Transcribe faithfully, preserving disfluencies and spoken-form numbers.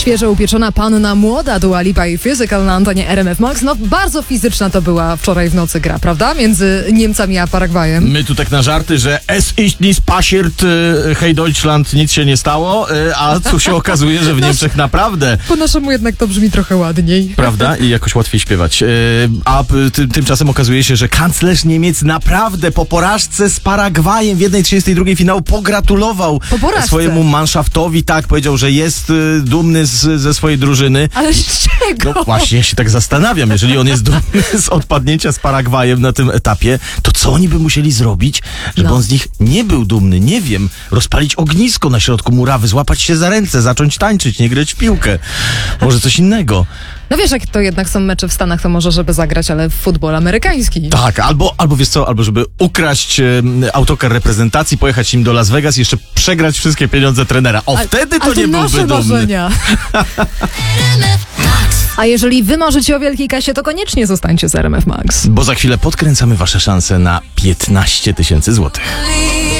Świeżo upieczona panna młoda Dua Lipa i Physical na antenie R M F Max. No bardzo fizyczna to była wczoraj w nocy gra, prawda? Między Niemcami a Paragwajem. My tu tak na żarty, że es ist nicht passiert, hej Deutschland, nic się nie stało, a tu się okazuje, że w Niemczech naprawdę. Po naszemu jednak to brzmi trochę ładniej. Prawda? I jakoś łatwiej śpiewać. A ty, tymczasem okazuje się, że kanclerz Niemiec naprawdę po porażce z Paragwajem w jednej trzydziestej drugiej finału pogratulował po swojemu manszaftowi. Tak, powiedział, że jest dumny z, ze swojej drużyny. Ale z czego? No właśnie, ja się tak zastanawiam. Jeżeli on jest dumny z odpadnięcia z Paragwajem na tym etapie, to co oni by musieli zrobić, żeby no. on z nich nie był dumny? Nie wiem. Rozpalić ognisko na środku murawy, złapać się za ręce, zacząć tańczyć, nie grać w piłkę. Może coś innego. No wiesz, jak to jednak są mecze w Stanach, to może żeby zagrać, ale w futbol amerykański. Tak, albo, albo wiesz co, albo żeby ukraść e, autokar reprezentacji, pojechać nim do Las Vegas i jeszcze przegrać wszystkie pieniądze trenera. O, a, wtedy to a to nie nasze byłby dumny. Marzenia. A jeżeli wy marzycie o wielkiej kasie, to koniecznie zostańcie z R M F Max. Bo za chwilę podkręcamy wasze szanse na piętnaście tysięcy złotych.